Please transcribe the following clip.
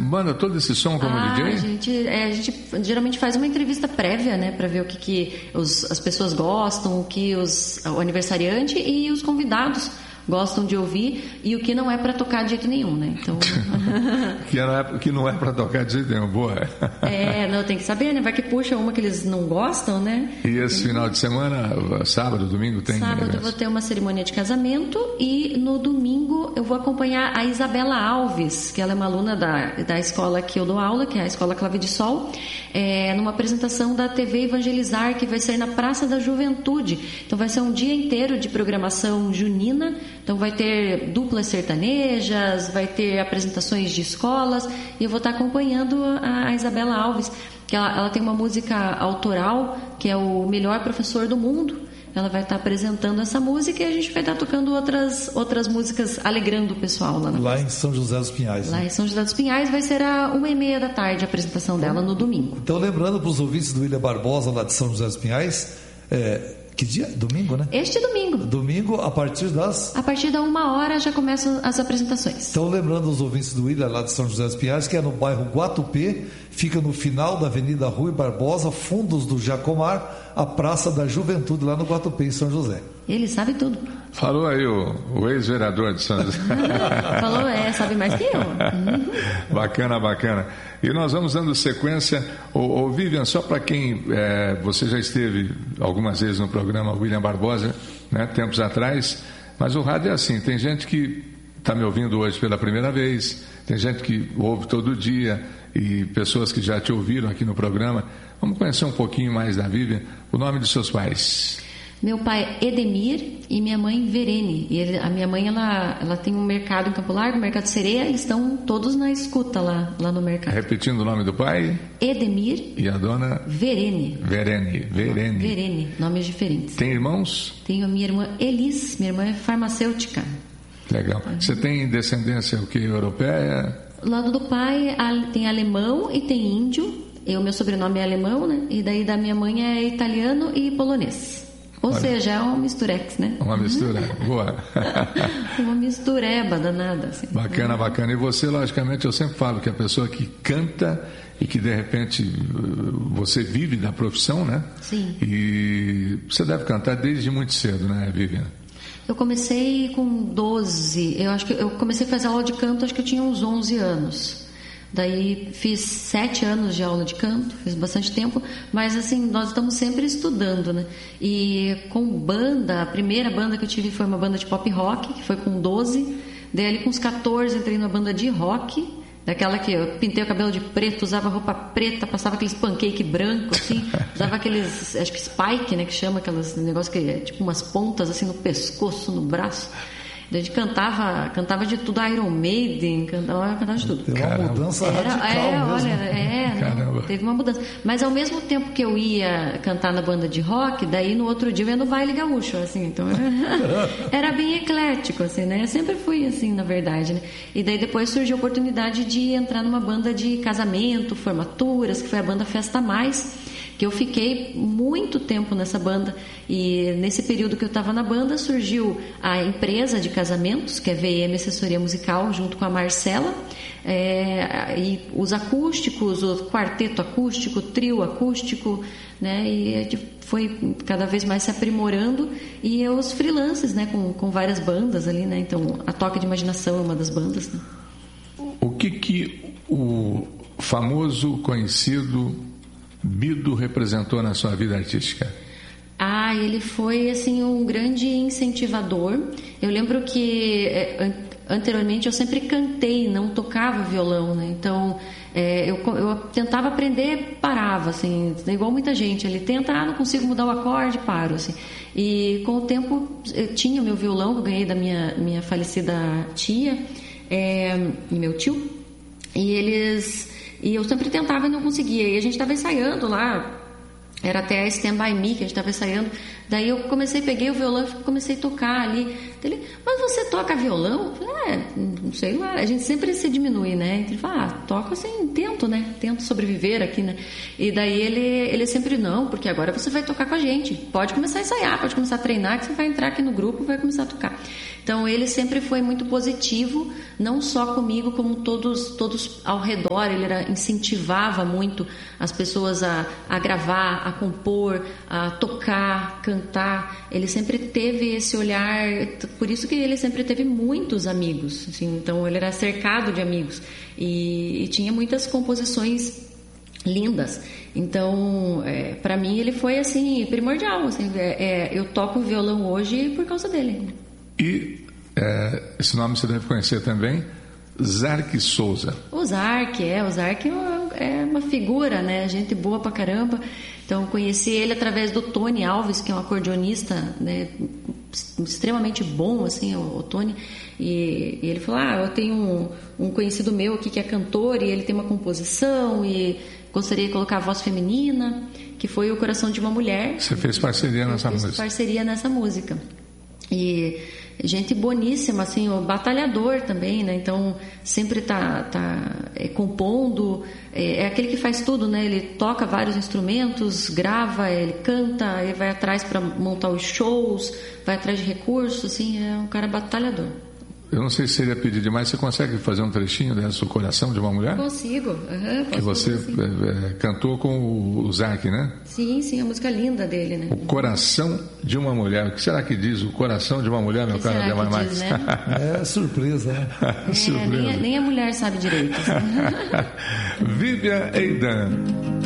manda todo esse som como DJ? A gente geralmente faz uma entrevista prévia, né, para ver o que as pessoas gostam, o que o aniversariante e os convidados gostam de ouvir e o que não é para tocar de jeito nenhum, né? Então... que não é para tocar de jeito nenhum, boa. Não, tem que saber, né? Vai que puxa uma que eles não gostam, né? E esse final de semana, sábado, domingo, tem... Sábado eu vou ter uma cerimônia de casamento e no domingo eu vou acompanhar a Isabela Alves, que ela é uma aluna da escola que eu dou aula, que é a Escola Clave de Sol, numa apresentação da TV Evangelizar, que vai sair na Praça da Juventude. Então vai ser um dia inteiro de programação junina. Então vai ter duplas sertanejas, vai ter apresentações de escolas e eu vou estar acompanhando a Isabela Alves, que ela tem uma música autoral que é o Melhor Professor do Mundo. Ela vai estar apresentando essa música e a gente vai estar tocando outras músicas alegrando o pessoal lá em São José dos Pinhais. Lá em São José dos Pinhais vai ser 1h30 da tarde a apresentação dela no domingo. Então lembrando para os ouvintes do William Barbosa lá de São José dos Pinhais, que dia? Domingo, né? Este domingo. Domingo, a partir da 1h já começam as apresentações. Então, lembrando os ouvintes do William, lá de São José dos Pinhais, que é no bairro Guatupê, fica no final da Avenida Rui Barbosa, fundos do Jacomar, a Praça da Juventude, lá no Guatupê, em São José. Ele sabe tudo. Falou aí o ex-vereador de São José. Falou, sabe mais que eu. Bacana. E nós vamos dando sequência. Ô Vivian, só para quem você já esteve algumas vezes no programa William Barbosa, né, tempos atrás, mas o rádio é assim, tem gente que está me ouvindo hoje pela primeira vez, tem gente que ouve todo dia e pessoas que já te ouviram aqui no programa. Vamos conhecer um pouquinho mais da Vivian. O nome dos seus pais? Meu pai Edemir e minha mãe Verene. E a minha mãe ela tem um mercado em Campo Largo, Mercado Sereia, eles estão todos na escuta lá no mercado. Repetindo o nome do pai? Edemir. E a dona? Verene. Verene, nomes diferentes. Tem irmãos? Tenho a minha irmã Elis, minha irmã é farmacêutica. Legal. Você tem descendência europeia? O lado do pai tem alemão e tem índio. Meu sobrenome é alemão, né? E daí da minha mãe é italiano e polonês. Ou seja, é uma misturex, né? Uma mistura, boa. Uma mistureba danada, assim. Bacana. E você, logicamente, eu sempre falo que a pessoa que canta e que, de repente, você vive da profissão, né? Sim. E você deve cantar desde muito cedo, né, Vivian? Eu comecei com 12. Eu acho que eu comecei a fazer aula de canto, acho que eu tinha uns 11 anos. Daí fiz 7 anos de aula de canto, fiz bastante tempo, mas assim, nós estamos sempre estudando, né? E com banda, a primeira banda que eu tive foi uma banda de pop rock, que foi com 12, daí ali com uns 14 entrei numa banda de rock, daquela que eu pintei o cabelo de preto, usava roupa preta, passava aqueles pancake branco, assim, usava aqueles, acho que spike, né, que chama aqueles negócios que é tipo umas pontas assim no pescoço, no braço. A gente cantava de tudo, Iron Maiden, cantava de tudo. Teve uma mudança radical mesmo. Teve uma mudança. Mas ao mesmo tempo que eu ia cantar na banda de rock, daí no outro dia eu ia no baile gaúcho, assim, então era bem eclético, assim, né? Eu sempre fui assim, na verdade, né? E daí depois surgiu a oportunidade de entrar numa banda de casamento, formaturas, que foi a banda Festa Mais, que eu fiquei muito tempo nessa banda, e nesse período que eu estava na banda surgiu a empresa de casamentos, que é VM Assessoria Musical, junto com a Marcela, e os acústicos, o quarteto acústico, o trio acústico, né, e a gente foi cada vez mais se aprimorando, e os freelances, né, com várias bandas ali, né, então a Toque de Imaginação é uma das bandas, né. O que o famoso, conhecido Bido representou na sua vida artística? Ele foi assim um grande incentivador. Eu lembro que anteriormente eu sempre cantei, não tocava violão, né? Então eu tentava aprender, parava, assim, igual muita gente. Ele tenta, não consigo mudar o acorde, paro, assim. E com o tempo eu tinha o meu violão que eu ganhei da minha falecida tia e meu tio, e eu sempre tentava e não conseguia. E a gente estava ensaiando lá, era até a Stand By Me que a gente estava ensaiando. Daí eu peguei o violão e comecei a tocar ali. Ele, mas você toca violão? Eu falei, sei lá, a gente sempre se diminui, né? Ele fala, toco assim, tento sobreviver aqui, né? E daí ele sempre, não, porque agora você vai tocar com a gente, pode começar a ensaiar, pode começar a treinar, que você vai entrar aqui no grupo e vai começar a tocar. Então ele sempre foi muito positivo, não só comigo, como todos ao redor. Ele incentivava muito as pessoas a gravar, a compor, a tocar, cantar. Ele sempre teve esse olhar, por isso que ele sempre teve muitos amigos, assim, então ele era cercado de amigos e tinha muitas composições lindas. Então, para mim ele foi assim primordial, assim, eu toco violão hoje por causa dele. E esse nome você deve conhecer também, Zark Souza. O Zark é uma figura, né? Gente boa pra caramba. Então, conheci ele através do Tony Alves, que é um acordeonista, né? Extremamente bom, assim, o Tony. E ele falou, eu tenho um conhecido meu aqui que é cantor e ele tem uma composição e gostaria de colocar a voz feminina, que foi O Coração de uma Mulher. Você fez parceria nessa música? Parceria nessa música. E gente boníssima, assim, o batalhador também, né? Então sempre tá compondo, é aquele que faz tudo, né? Ele toca vários instrumentos, grava, ele canta, ele vai atrás para montar os shows, vai atrás de recursos, assim, é um cara batalhador. Eu não sei se seria pedir demais, você consegue fazer um trechinho dessa O Coração de uma Mulher? Consigo. Que você cantou com o Zark, né? Sim, a música linda dele, né? O Coração de uma Mulher. O que será que diz o Coração de uma Mulher, meu caro Ademar Marques? Né? É surpresa, né? Nem a mulher sabe direito. Vivian Aidan.